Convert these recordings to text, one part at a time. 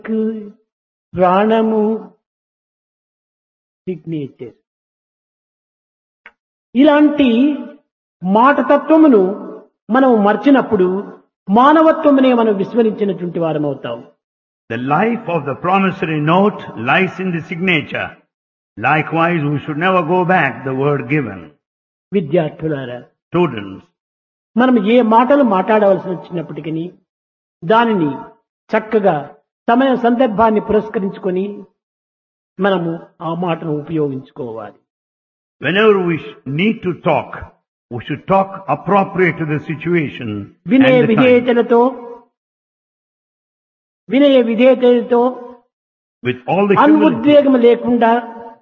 ప్రాణము సిగ్నేచర్. ఇలాంటి మాట తత్వమును మనం మర్చినప్పుడు మానవత్వమునే మనం విస్మరించినటువంటి వారం అవుతాం. The life of the promissory note lies in the signature. Likewise, we should never go back the word given. విద్యార్థులారా, Students, మనం ఏ మాటలు మాట్లాడవలసి వచ్చినప్పటికీ దానిని చక్కగా సమయ సందర్భాన్ని పురస్కరించుకొని మనము ఆ మాటను ఉపయోగించుకోవాలి. whenever we need to talk, we should talk appropriate to the situation వినయ and the time. విధేయతలతో With all the humility, అనుద్వేగం లేకుండా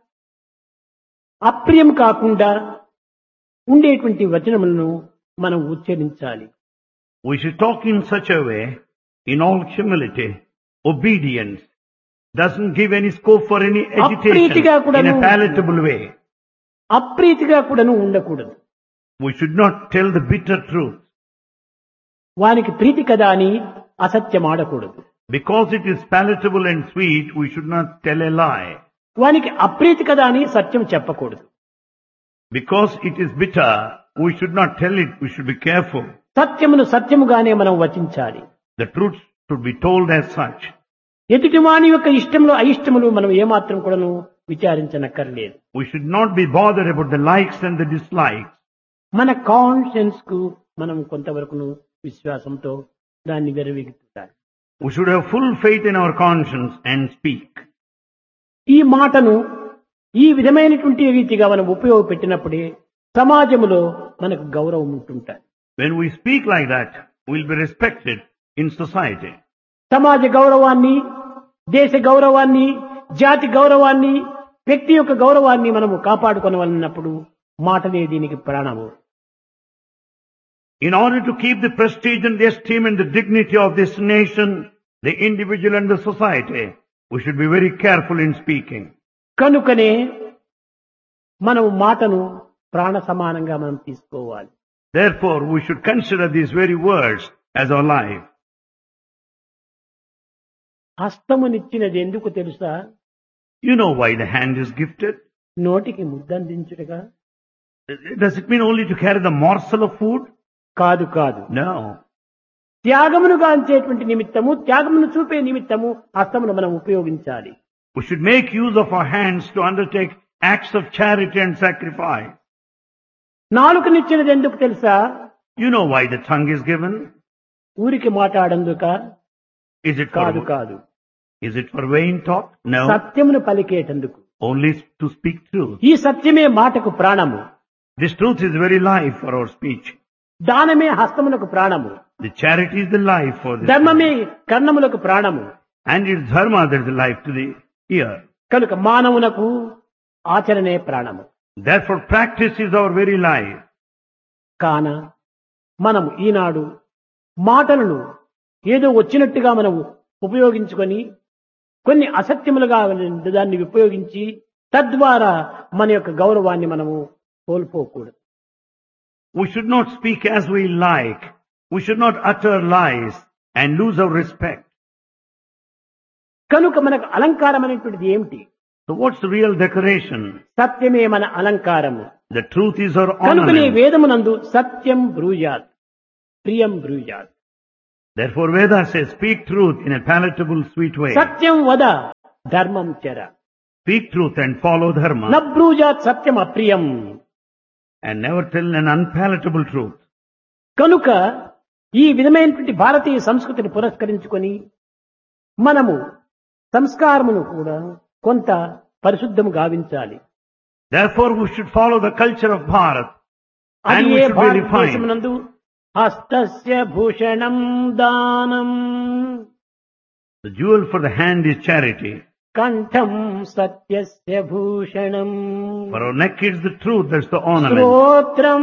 అప్రియం కాకుండా ఉండేటువంటి వచనములను మనం ఉచ్చరించాలి. we should talk in such a way, in all humility, obedience, doesn't give any scope for any agitation అప్రీతిగా in కూడాను a palatable way. అప్రీతిగా కూడాను ఉండకూడదు. We should not tell the bitter truth. వానికి ప్రీతి కదా అని అసత్యం ఆడకూడదు. Because it is palatable and sweet, we should not tell a lie. వానికి అప్రీతి కదా అని సత్యం చెప్పకూడదు. Because it is bitter, we should not tell it, we should be careful. సత్యమును సత్యముగానే మనం వచించాలి. The truth should be told as such. ఎదుటివాని యొక్క ఇష్టములు అయిష్టములు మనం ఏమాత్రం కూడాను విచారించనక్కర్లేదు. We should not be bothered about the likes and the dislikes. మన conscience కు మనం కొంతవరకును విశ్వాసంతో దాన్ని వెరవిగుతారు. We should have full faith in our conscience and speak. ఈ మాటను ఈ విధమైనటువంటి రీతిగా మనం ఉపయోగపెట్టినప్పుడే సమాజంలో మనకు గౌరవం ఉంటుంటారు. When we speak like that, we will be respected in society. సమాజ గౌరవాన్ని, దేశ గౌరవాన్ని, జాతి గౌరవాన్ని, వ్యక్తి యొక్క గౌరవాన్ని మనము కాపాడుకోవాలన్నప్పుడు మాటలే దీనికి ప్రాణము. In order to keep the prestige and the esteem and the dignity of this nation, the individual and the society, we should be very careful in speaking. కనుకనే మనము మాటను ప్రాణ సమానంగా మనం తీసుకోవాలి. Therefore, we should consider these very words as our life. హస్తమునిచ్చినది ఎందుకు తెలుసా? You know why the hand is gifted? నోటికి ముద్దందించుటగా Does it mean only to carry the morsel of food? కాదు కాదు. No. త్యాగమును గాంచేటువంటి నిమిత్తము, త్యాగమును చూపే నిమిత్తము హస్తమును మనం ఉపయోగించాలి. We should make use of our hands to undertake acts of charity and sacrifice. నాలుకనిచ్చినది ఎందుకు తెలుసా? You know why the tongue is given? ఊరికి మాట్లాడందుక Is it కాదు for, కాదు, is it for vain talk? No. సత్యమును పలికేటందుకు. Only to speak truth. ఈ సత్యమే మాటకు ప్రాణము. This truth is very life for our speech. దానమే హస్తములకు ప్రాణము. The charity is the life for this. ధర్మమే కర్ణములకు ప్రాణము. And it's dharma that is the life to the ear. కనుక మానవునకు ఆచరణే ప్రాణము. Therefore practice is our very life. కాన మనము ఈనాడు మాటలను ఏదో వచ్చినట్టుగా మనము ఉపయోగించుకొని కొన్ని అసత్యములుగా దాన్ని ఉపయోగించి తద్వారా మన యొక్క గౌరవాన్ని మనము కోల్పోకూడదు. We should not speak as we like. We should not utter lies and lose our respect. కనుక మనకు అలంకారం అనేటువంటిది ఏమిటి? So what's the real decoration? సత్యమే మన అలంకారము. The truth is our కనుకనే ornament. వేదమునందు సత్యం బ్రూయాత్, ప్రియం బ్రూయాత్. Therefore Veda says, speak truth in a palatable, sweet way. సత్యం వద ధర్మం చర. Speak truth and follow dharma. నబ్రూజాత్ Satyam అప్రియం. And never tell an unpalatable truth. కనుక ఈ విధమైనటువంటి భారతీయ సంస్కృతిని పురస్కరించుకొని మనము సంస్కారమును కూడా కొంత పరిశుద్ధము గావించాలి. Therefore we should follow the culture of Bharat. And అది we A should be refined. భారతదేశమునందు హస్తస్య Bhushanam దానం, The jewel for the hand is charity. కంఠం సత్యస్య Bhushanam, For our neck is the truth, that's the ornament. శ్రోత్రం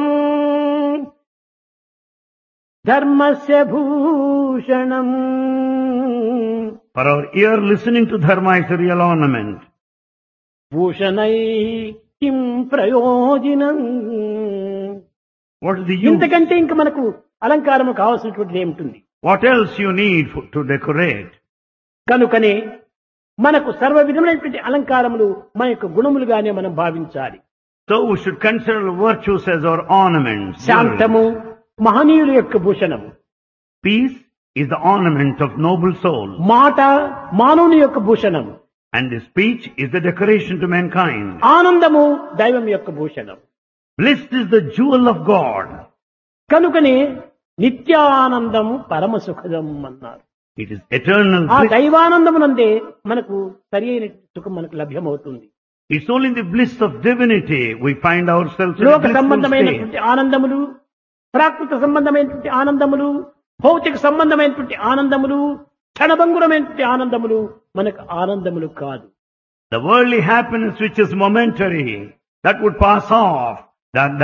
ధర్మస్య Bhushanam. For our ear, listening to dharma is the real ornament. భూషణై కిం ప్రయోజనం. What is the use? ఇంతకంటే ఇంక మనకు అలంకారము కావాల్సినటువంటిది ఏమిటి? What else you need to decorate? కనుకనే మనకు సర్వ విధమైనటువంటి అలంకారములు మన యొక్క గుణములుగానే మనం భావించాలి. So we should consider virtues as our ornaments. శాంతము మహనీయుల యొక్క భూషణము. Peace is the ornament of noble soul. మాట మానవుని యొక్క Bhushanam. And the speech is the decoration to mankind. ఆనందము దైవం యొక్క Bhushanam. Bliss is the jewel of God. కనుకనే నిత్యానందము పరమ సుఖదం అన్నారు. It is eternal ఆ bliss. దైవానందమునందే మనకు సరి అయిన సుఖం మనకు లభ్యమవుతుంది. It's only in the bliss of divinity we find ourselves in a లోక blissful సంబంధమైనటువంటి state. ఆనందములు, ప్రాకృత సంబంధమైనటువంటి ఆనందములు, భౌతిక సంబంధమైనటువంటి ఆనందములు, క్షణభంగురమైనటువంటి ఆనందములు మనకు ఆనందములు కాదు. The worldly happiness which is momentary, that would pass off. That